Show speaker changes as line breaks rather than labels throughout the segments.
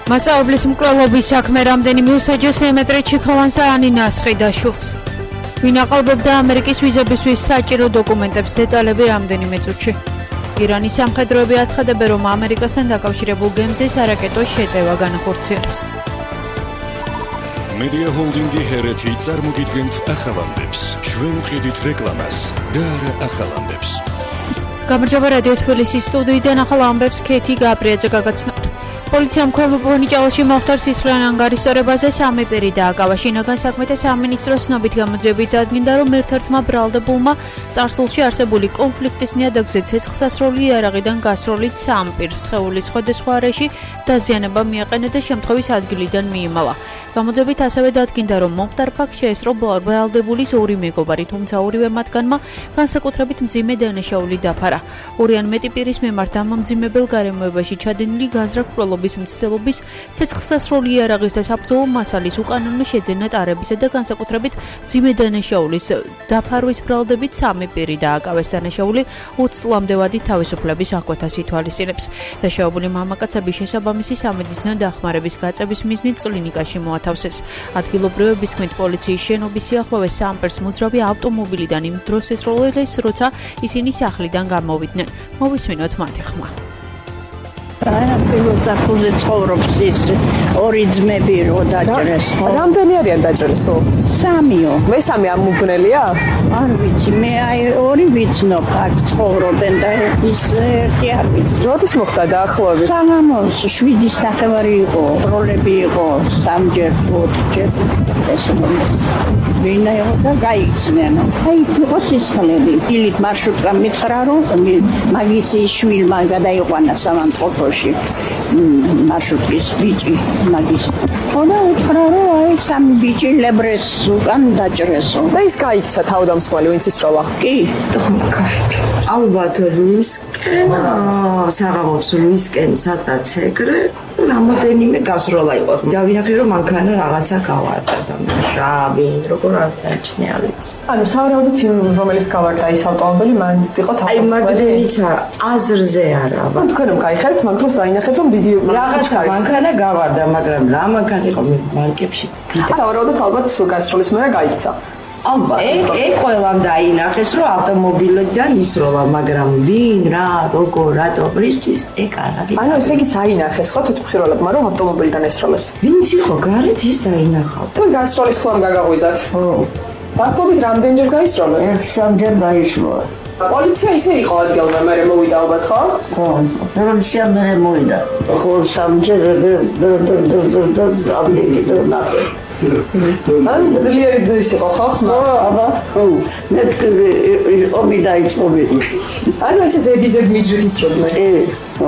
მასწავლებლის მკვლელობის საქმე რამდენიმე უსაჯეს დემეტრე ჩიქოვანს და ანინა სხიდაშვილს. ვინ აყალბებდა ამერიკის ვიზებისთვის საჭირო დოკუმენტებს დეტალები რამდენიმე წუთში. ირანის სამხედროები აცხადებენ, რომ ამერიკასთან დაკავშირებულ გემზე სარაკეტო შეტევა განახორციელეს.
Media Holding-ი ჰერეთი წარმოგიდგენთ ახალ ამბებს. ჩვენ ვყიდით რეკლამას და არა ახალ ამბებს.
გამარჯობა რადიო თბილისის სტუდიიდან ახალ ამბებს ქეთი გაბრიაძე გაგაცნობთ. პოლიციამ ქვემო-პონიჭალში მოხდა სისხლიან ანგარიშსწორებაზე 3 პირი დააკავა. შინაგან საქმეთა სამინისტროს ცნობით გამოძიებით დადგინდა, რომ ერთ-ერთმა ბრალდებულმა წარსულში არსებული კონფლიქტის ნიადაგზე ცეცხლსასროლი იარაღიდან გასროლით 3 პირს სხეულის სხვადასხვა არეში დაზიანება მიაყენა და შემთხვევის ადგილიდან მიიმალა. გამოძიებით ასევე დადგინდა, რომ მომხდარ ფაქტს შეესწრო ბრალდებულის 2 მეგობარი, თუმცა ორივე მათგანმა განსაკუთრებით მძიმე დანაშაული დაფარა. 2 ან მეტი პირის მიმართ ამომძიმებელ გარემოებაში ჩადენილი განზრახ-მკვლელობის მცდელობის, ცეცხლსასროლი იარაღის და საბრძოლო მასალის უკანონო შეძენა ტარებისა და განსაკუთრებით მძიმე დანაშაულის დაფარვის ბრალდებით 3 პირი დააკავეს. დანაშაული 20 წლამდე ვადით თავისუფლების აღკვეთას ითვალისწინებს. დაშავებული მამაკაცები შესაბამისი სამედიცინო დახმარების გაწევის მიზნით კლინიკაში მოათავსეს. ადგილობრივების თქმით, პოლიციის შენობის სიახლოვეს 3 პირს მოძრავი ავტომობილიდან იმ დროს ესროლეს, როცა ისინი სახლიდან გამოვიდნენ. მოვისმინოთ მათი ხმა.
პირველ სახლზე ცხოვრობს ის 2 ძმები რო დაჭრეს.
რამდენი არიან დაჭრესო?
3-ო.
მესამე ამ მუბნელია?
არ ვიცი, მე აი 2 ვიცნობ აქ ცხოვრობენ და ის ერთი არ ვიცი.
როდის მოხდა დაახლოებით?
საღამოს 7-ის ნახევარი იყო, როლები იყო 3-ჯერ, 4-ჯერ. ეს მომეს. ვინა იყო და გაიქცნენ. აი იყო სისხლები. დილით მარშრუტკა მითხრა, რომ მაგისი შვილმა გადაიყვანა სამანტყოფოში. მარშრუტის ბიჭი მაგის. ხოდა უთხრა, რომ აი 3 ბიჭი ლებრეს უკან დაჭრესო.
და ის გაიქცა თავდამსხმელი, ვინც ისროლა?
კი,
ალბათ ლუისკენ, საღამოს ლუისკენ სადღაც ეგრე რამოდენიმე გასროლა იყო. დავინახე, რომ მანქანა რაღაცა გავარდა და შავი, როგორ არ დაჩნია ვიცი.
ანუ სავარაუდოდ რომელიც გავარდა ის ავტომობილი, მან იყო
აი მაგდენიცა აზრზე არა.
თქვენ რომ გაიხარეთ, მაგ დროს დაინახეთ, რომ დიდი
რაღაცა მანქანა გავარდა, მაგრამ რა მანქანა იყო მარკებში.
სავარაუდოდ ალბათ გასროლის მერე გაიქცა.
ალბათ ეგ ყველამ დაინახეს, რომ ავტომობილიდან ისროლა, მაგრამ ვინ, რა, როგორ, რატო, რისთვის ეგ არ არის.
ანუ ესე იგი საინახეს ხო თვითმხილველებმა, რომ ავტომობილიდან ესროლეს.
ვინც იყო გარეთ ის დაინახავდა.
თუ გასროლის ხომ გაგაღვიძათ? ხო. დაახლოებით რამდენჯერ გაისროლეს?
3-ჯერ გაისროლა.
პოლიცია ისე იყო ადგილზე, მე მოვიდა ალბათ, ხო?
ხო, პოლიცია მე მოვიდა. ხო, 3-ჯერ
ან ძლიერი დღის იყო ხო ხმა?
აბა, ხო. მე ომი დაიწყო მე.
ანუ ესე ზედიზედ მიჯრით ისროდნენ.
ხო.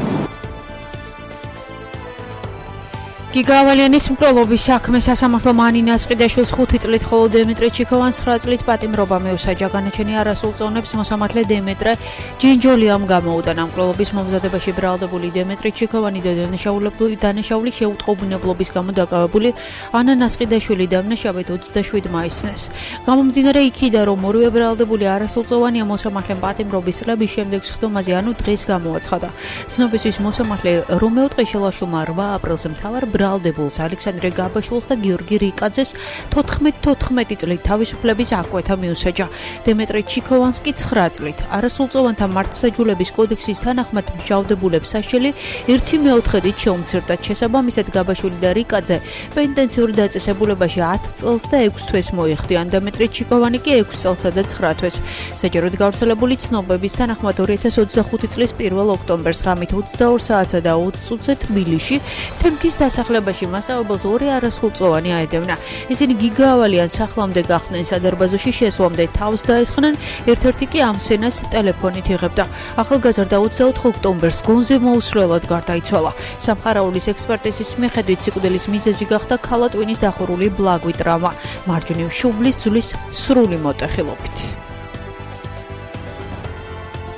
გიგავალიანის მკვლელობის საქმე სასამართლომ ანინა სხიდაშვილს 5 წლით, ხოლო დემეტრე ჩიქოვანს 9 წლით პატიმრობა მეუსაჯა. განაჩენი არასრულ წონებს მოსამართლე დემეტრე ჯინჯოლიამ გამოუტანა. მკვლელობის მომზადებაში ბრალდებული დემეტრე ჩიქოვანი და დანაშაული შეუტყობინებლობის გამო დაკავებული ანა ნასყიდაშვილი დამნაშავედ 27 მაისს. გამომდინარე იქიდან, რომ ორივე ბრალდებული არასრულწლოვანია, მოსამართლემ პატიმრობის წლების შემდეგ სხდომაზე, ანუ დღეს გამოაცხადა. ცნობისთვის მოსამართლე რომეო ტყიშელაშვილმა 8 აპრილს მთავარ ბრალდებულს ალექსანდრე გაბაშვილს და გიორგი რიკაძეს 14 წლით თავისუფლების აღკვეთა მიუსაჯა. დემეტრე ჩიქოვანს კი 9 წლით. არასრულწლოვანთა მართლმსაჯულების კოდექსის თანახმად მჟავდებულებს საშელი 1/4-ით შეუმცირდათ. შესაბამისად გაბაშვილი და რიკაძე პენტენციურ დაწესებულებაში 10 წელს და 6 თვეს მოიხდიან. დემეტრე ჩიქოვანი კი 6 წელსა და 9 თვეს. საჯაროდ გავრცელებული ცნობების თანახმად 2025 წლის 1 ოქტომბერს ღამით 22 საათსა და 20 წუთზე თბილისში თემქის დასახლებაში მასწავლებელს 2 არასრულწლოვანი აედევნა. ისინი გიგავალიანს სახლამდე გახდნენ, სადარბაზოში შესვლამდე თავს დაესხნენ, ერთ-ერთი კი ამ სცენას ტელეფონით იღებდა. ახალგაზრდა 24 ოქტომბერს გონზე მოუსვლელად გარდაიცვალა. სამხარაულის ექსპერტიზის მიხედვით სიკვდილის მიზეზი გახდა ქალატვინის დახურული ბლაგვი ტრავმა, მარჯვნივ შუბლის ძვლის სრული მოტეხილობით.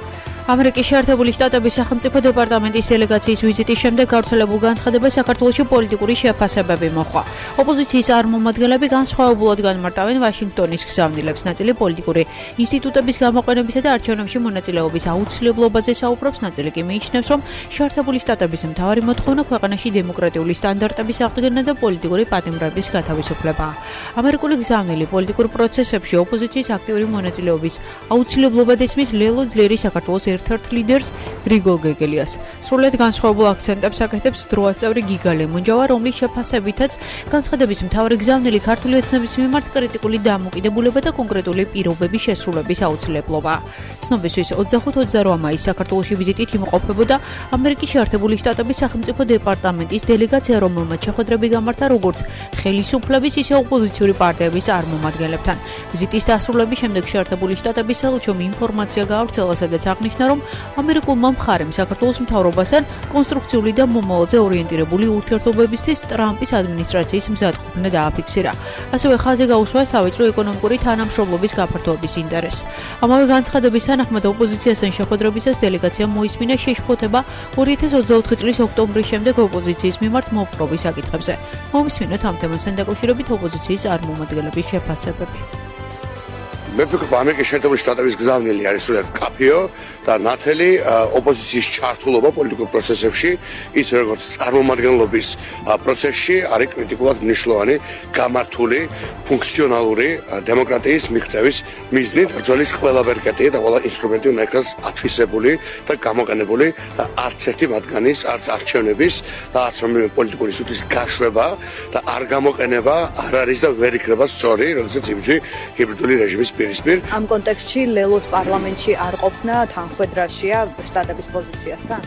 ამერიკის შეერთებული შტატების სახელმწიფო დეპარტამენტის დელეგაციის ვიზიტის შემდეგ გავრცელებულ განცხადებას საქართველოში პოლიტიკური შეფასებები მოჰყვა. ოპოზიციის წარმომადგენლები განსხვავებულად განმარტავენ ვაშინგტონის გზავნილებს, ნაწილი პოლიტიკური ინსტიტუტების გამოყენებისა და არჩევნებში მონაწილეობის აუცილებლობაზე საუბრობს, ნაწილი კი მიიჩნევს, რომ შეერთებული შტატების მთავარი მოთხოვნა ქვეყანაში დემოკრატიული სტანდარტების აღდგენა და პოლიტიკური პატიმრების გათავისუფლებაა. ამერიკული გზავნილი პოლიტიკურ პროცესებში ოპოზიციის აქტიური მონაწილეობის აუცილებლობად ესმის ლელო ძლიერი საქართველოს ერთ-ერთ ლიდერს გრიგოლ გეგელიას. სრულად განსხვავებულ აქცენტებს აკეთებს დროასწევრი გიგა ლემონჯავა, რომლის შეფასებითაც განცხადების მთავარი გზავნილი ქართული ოცნების მიმართ კრიტიკული დამოკიდებულება და კონკრეტული პირობების შესრულების აუცილებლობაა. ცნობისთვის 25-28 მაისს საქართველოში ვიზიტით იმყოფებოდა ამერიკის შეერთებული შტატების სახელმწიფო დეპარტამენტის დელეგაცია, რომელმაც შეხვედრები გამართა როგორც ხელისუფლების, ისე ოპოზიციური პარტიების წარმომადგენლებთან. ვიზიტის დასრულების შემდეგ შეერთებული შტატების საელჩომ ინფორმაცია გაავრცელა, სადაც აღნიშნა, რომ ამერიკულმა მხარემ საქართველოს მთავრობასთან კონსტრუქციული და მომავალზე ორიენტირებული ურთიერთობებისთვის ტრამპის ადმინისტრაციის მზადყოფნა დააფიქსირა. ასევე ხაზი გაუსვა სავაჭრო ეკონომიკური თანამშრომლობის გაფართოების ინტერესს. ამავე განცხადების თანახმად ოპოზიციასთან შეხვედრებისას დელეგაციამ მოისმინა შეშფოთება 2024 წლის ოქტომბრის შემდეგ ოპოზიციის მიმართ მოპყრობის საკითხებზე. მომისმინოთ ამ თემასთან დაკავშირებით ოპოზიციის წარმომადგენლების შეფასებები.
მე ვფიქრობ, ამერიკის შეერთებული შტატების გზავნილი არის სულად კაფეო და ნათელი ოპოზიციის ჩართულობა პოლიტიკურ პროცესებში, ის როგორც წარმომადგენლობის პროცესში არის კრიტიკულად მნიშვნელოვანი, გამართული, ფუნქციონალური დემოკრატიის მიღწევის მიზნით, ბრძოლის ყველა ვერკეტი და ყველა ინსტრუმენტი უნდა იქნას ათვისებული და გამოყენებული და არც ერთი მათგანის, არც არჩევნების და არც რომელიმე პოლიტიკური სუთის გაშვება და არ გამოყენება არ არის და ვერ იქნება სწორი, როდესაც იბრძვი ჰიბრიდული რეჟიმის
ამ კონტექსტში ლელოს პარლამენტში არ ყოფნა თანხმედრაშია შტატების პოზიციასთან?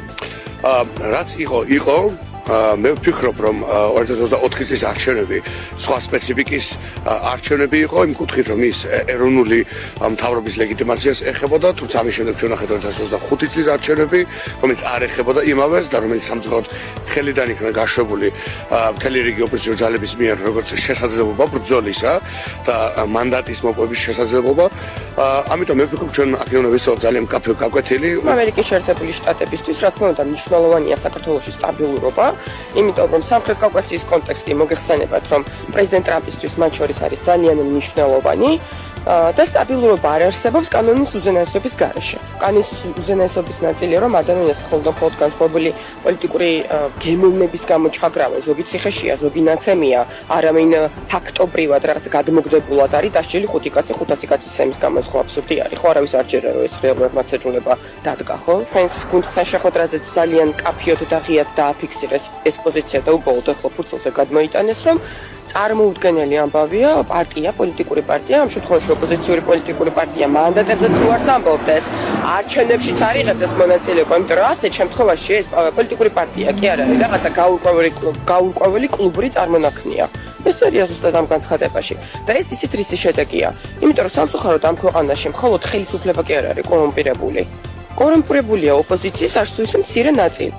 რაც იყო მე ვფიქრობ, რომ 2024 წლის არჩევნები სხვა სპეციფიკის არჩევნები იყო, იმ კუთხით, რომ ის ეროვნული მთავრობის ლეგიტიმაციას ეხებოდა, თუმცა ამის შემდეგ ჩვენ ნახეთ 2025 წლის არჩევნები, რომელიც არ ეხებოდა იმავეს და რომელიც სამწუხაროდ ხელიდან იქნა გაშვებული მთელი რიგი ოპოზიციური ძალების მიერ, როგორც შესაძლებლობა ბრძოლისა და მანდატის მოპოვების შესაძლებლობა. ამიტომ მე ვფიქრობ, ჩვენ აქ უნდა ვისაუბროთ ძალიან მკაფიო გაკვეთილი.
ამერიკის შეერთებული შტატებისთვის, რა თქმა უნდა, მნიშვნელოვანია საქართველოში სტაბილურობა. იმიტომ რომ სამხრეთ კავკასიის კონტექსტი მოგეხსენებათ, რომ პრეზიდენტ ტრამპისთვის მათ შორის არის ძალიან მნიშვნელოვანი და სტაბილურობა არ არსებობს კანონის უზენაესობის გარეშე. კანონის უზენაესობის ნაწილია, რომ ადამიანს მხოლოდ განსხვავებული პოლიტიკური გემოვნების გამო ჩაგრავენ, ზოგი ციხეშია, ზოგი ნაცემია, არამედ ფაქტობრივად რაღაც გადმოგდებულად არის დასჯილი 5 კაცი 500 კაცის სემის გამო, ხო აბსურდი არის, ხო არავის არ ჯერა რომ ეს რეალურად მათ შეჯულება დადგა, ხო? ჩვენს გუნდთან შეხვედრაზე ძალიან კაფეოდ და ღიად დააფიქსირეს ეს პოზიცია და უბრალოდ ახლა ფურცელზე გადმოიტანეს, რომ წარმოუდგენელი ამბავია, პარტია, პოლიტიკური პარტია, ამ შემთხვევაში ოპოზიციური პოლიტიკური პარტია მანდატებზეც უარს ამბობდეს, არჩევნებშიც არ იღებდეს მონაწილეობა, იმიტომ რომ ასეთ შემთხვევაში ეს პოლიტიკური პარტია კი არ არის, რაღაცა გაურკვეველი კლუბური წარმონაქმნია. ეს არის ზუსტად ამ განცხადებაში და ეს ისეთ რისის შედეგია, იმიტომ რომ სამწუხაროდ ამ ქვეყანაში მხოლოდ ხელისუფლება კი არ არის კორუმპირებული. კორუმპირებულია ოპოზიციის არც თუ ისე მცირე ნაწილი.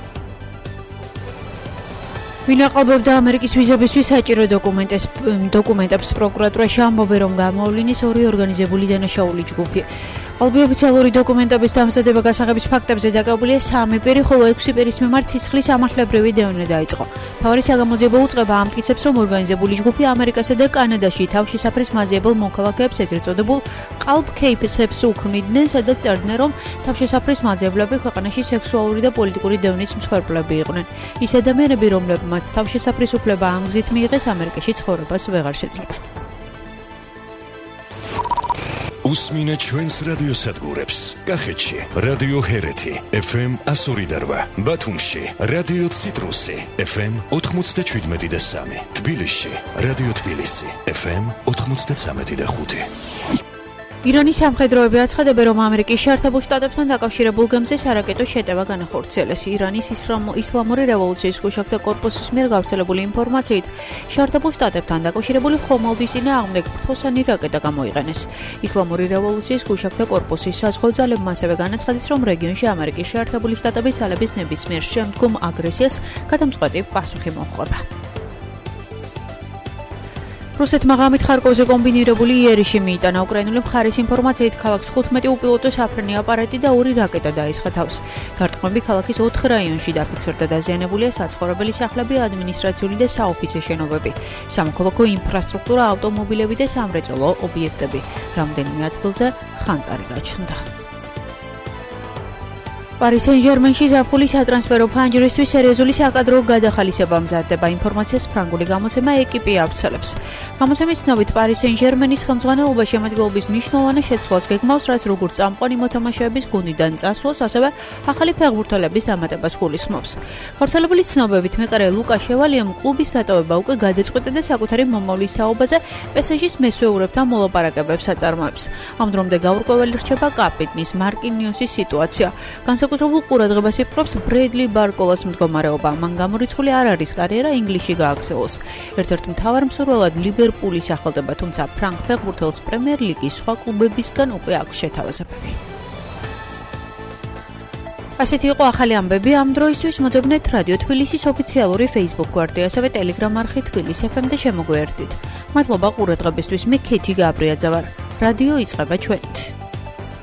ვინ აყალბებდა ამერიკის ვიზებისთვის საჭირო დოკუმენტებს პროკურატურაში ამბობენ, რომ გამოავლინეს ორი ორგანიზებული დანაშაული ჯგუფი. ალბი ოფიციალური დოკუმენტების დამზადება გასაღების ფაქტებზე დაკავებულია 3 პირი, ხოლო 6 პირის მიმართ სისხლის ამახლებრივი დევნა დაიწყო. მთავარი საგამოძიებო უწყება ამტკიცებს, რომ ორგანიზებული ჯგუფი ამერიკასა და კანადაში თავშესაფრის მაძიებელ მოქალაქეებს ეგრეთ წოდებულ ყალბ кейსებს უქმნიდნენ, სადაც წერდნენ, რომ თავშესაფრის მაძიებლები ქვეყანაში სექსუალური და პოლიტიკური დევნის მსხვერპლები იყვნენ. ის ადამიანები, რომლებმაც თავშესაფრის უფლება ამ გზით მიიღეს, ამერიკაში ცხოვრებას ვეღარ შეძლებენ.
უსმინე ჩვენს რადიოსადგურებს. კახეთში რადიო ჰერეთი FM 102.8, ბათუმში რადიო ციტრუსი FM 97.3, თბილისში რადიო თბილისი FM 93.5.
ირანის სამხედროები აცხადებენ, რომ ამერიკის შეერთებულ შტატებთან დაკავშირებულ გემზე სარაკეტო შეტევა განახორციელეს. ირანის ისლამური რევოლუციის გუშაგთა კორპუსის მიერ გავრცელებული ინფორმაციით, შეერთებულ შტატებთან დაკავშირებული ხომალდის წინააღმდეგ ფრთოსანი რაკეტა გამოიყენეს. ისლამური რევოლუციის გუშაგთა კორპუსის საზღვაო ძალებმა ასევე განაცხადეს, რომ რეგიონში ამერიკის შეერთებული შტატების ძალების ნებისმიერ შემდგომ აგრესიას გადამწყვეტი პასუხი მოჰყვება. რუსეთმა ღამით ხარკოვზე კომბინირებული იერიში მიიტანა. უკრაინული მხარის ინფორმაციით ქალაქს 15 უპილოტო საფრენი აპარატი და 2 რაკეტა დაისხა თავს. დარტყმები ქალაქის 4 რაიონში დაფიქსირდა. დაზიანებულია საცხოვრებელი სახლები, ადმინისტრაციული და საოფისე შენობები, სამოქალაქო ინფრასტრუქტურა, ავტომობილები და სამრეწველო ობიექტები. რამდენიმე ადგილზე ხანძარი გაჩნდა. Paris Saint-Germain-ში ზაფხული სატრანსფერო ფანჯრისთვის სერიოზული საკადრო გადახალისება მზადდება. ინფორმაციას ფრანგული გამოცემა ეკიპი ავრცელებს. გამოცემის ცნობით Paris Saint-Germain-ის ხელმძღვანელობა შემადგენლობის მნიშვნელოვანი შეცვლას გეგმავს, რაც როგორც წამყვანი მოთამაშეების გუნდიდან წასვლას, ასევე ახალი ფეხბურთელების დამატებას გულისხმობს. გავრცელებული ცნობებით მეკარე ლუკა შევალიამ კლუბის დატოვება უკვე გადაწყვეტა და საკუთარი მომავლის თაობაზე PSG-ის მესვეურებთან მოლაპარაკებებს აწარმოებს. ამ დრომდე გაურკვეველი რჩება კაპიტნის მარკინიოსის სიტუაცია. საკუთრებულ ყურადღებას იპყრობს ბრედლი ბარკოლას მდგომარეობა. მან გამორიცხული არ არის კარიერა ინგლისში გააგრძელოს. ერთ-ერთ მთავარ მსურველად ლივერპულის ახალდება, თუმცა ფრანგ ფეხბურთელს პრემიერ ლიგის სხვა კლუბებისგან უკვე აქვს შეთავაზებები. ასეთი იყო ახალი ამბები ამ დროისთვის. მოძებნეთ რადიო თბილისის ოფიციალური Facebook გვერდი, ასევე Telegram არხი თბილისი FM-და შემოგვიერთდით. მადლობა ყურადღებისთვის. მე ქეთი გაბრიაძე ვარ. რადიო იწყება ჩვენით.